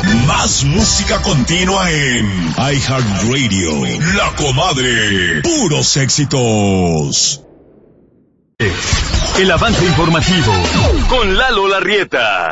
Más música continua en iHeartRadio. La Comadre. Puros éxitos. El avance informativo con Lalo Larrieta.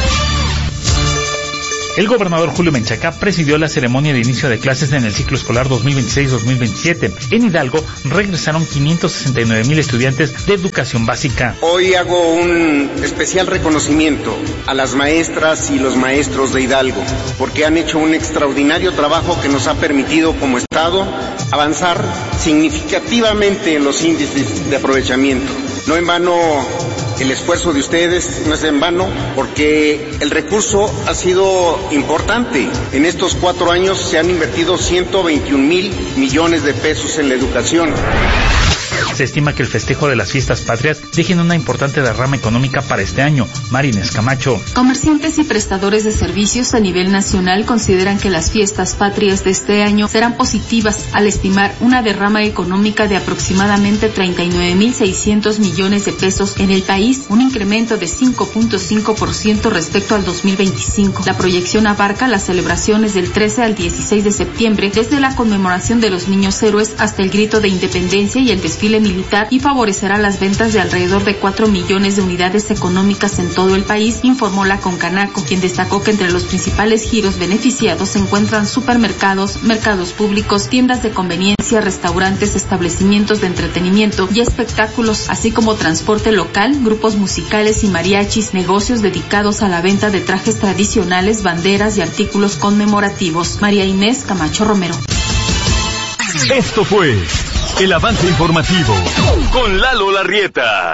El gobernador Julio Menchaca presidió la ceremonia de inicio de clases en el ciclo escolar 2026-2027. En Hidalgo regresaron 569,000 estudiantes de educación básica. Hoy hago un especial reconocimiento a las maestras y los maestros de Hidalgo, porque han hecho un extraordinario trabajo que nos ha permitido como Estado avanzar significativamente en los índices de aprovechamiento. No en vano el esfuerzo de ustedes, no es en vano, porque el recurso ha sido importante. En estos 4 años se han invertido 121,000 millones de pesos en la educación. Se estima que el festejo de las fiestas patrias dejen una importante derrama económica para este año. Marines Camacho. Comerciantes y prestadores de servicios a nivel nacional consideran que las fiestas patrias de este año serán positivas al estimar una derrama económica de aproximadamente 39,600 millones de pesos en el país, un incremento de 5.5% respecto al 2025. La proyección abarca las celebraciones del 13 al 16 de septiembre, desde la conmemoración de los niños héroes hasta el grito de independencia y el desfile militar, y favorecerá las ventas de alrededor de 4 millones de unidades económicas en todo el país, informó la Concanaco, quien destacó que entre los principales giros beneficiados se encuentran supermercados, mercados públicos, tiendas de conveniencia, restaurantes, establecimientos de entretenimiento y espectáculos, así como transporte local, grupos musicales y mariachis, negocios dedicados a la venta de trajes tradicionales, banderas y artículos conmemorativos. María Inés Camacho Romero. Esto fue el avance informativo con Lalo Larrieta.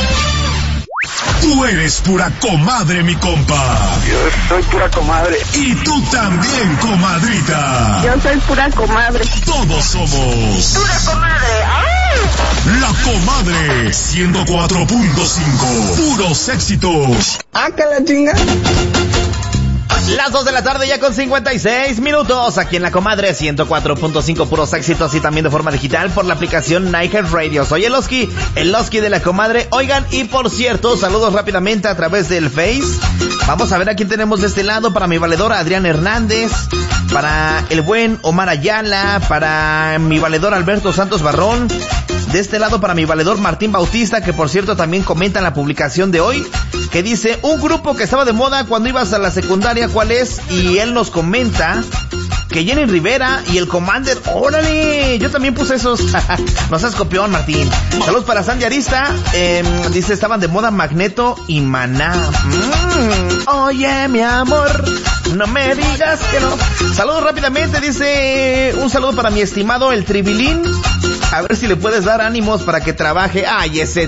Tú eres pura comadre, mi compa. Yo soy pura comadre. Y tú también, comadrita. Yo soy pura comadre. Todos somos pura comadre. ¡Ay! La Comadre 104.5. Puros éxitos. ¡Ah, que la chinga! Las 2 de la tarde ya con 56 minutos, aquí en La Comadre 104.5 puros éxitos y también de forma digital por la aplicación iHeartRadio. Soy el Oski de La Comadre. Oigan, y por cierto, saludos rápidamente a través del Face. Vamos a ver a quién tenemos de este lado. Para mi valedor Adrián Hernández, para el buen Omar Ayala, para mi valedor Alberto Santos Barrón. De este lado para mi valedor Martín Bautista, que por cierto también comenta en la publicación de hoy, que dice, un grupo que estaba de moda cuando ibas a la secundaria, ¿cuál es? Y él nos comenta que Jenny Rivera y el Commander. ¡Órale! Yo también puse esos. No seas copión, Martín. Saludos para Sandy Arista. Dice, estaban de moda Magneto y Maná. Oye, mi amor, no me digas que no. Saludos rápidamente, dice, un saludo para mi estimado el Tribilín. A ver si le puedes dar ánimos para que trabaje. Ay, ese